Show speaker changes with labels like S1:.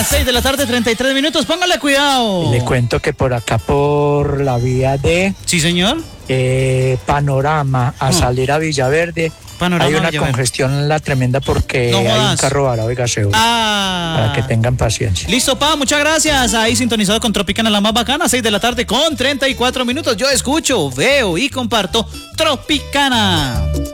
S1: 6 de la tarde, 33 minutos. Póngale cuidado.
S2: Le cuento que por acá, por la vía de
S1: Sí, señor.
S2: Panorama a salir a Villaverde,
S1: Panorama
S2: hay una
S1: Villaverde.
S2: congestión la tremenda porque
S1: No
S2: hay un
S1: jodas.
S2: carro varado de gaseo. Para que tengan paciencia.
S1: Listo, pa, muchas gracias. Ahí sintonizado con Tropicana, la más bacana, 6 de la tarde con 34 minutos. Yo escucho, veo y comparto Tropicana.